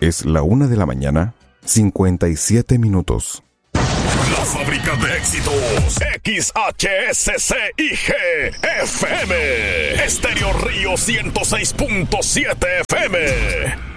Es la 1:57 a.m. La fábrica de éxitos XHSCIG FM Estéreo Río 106.7 FM.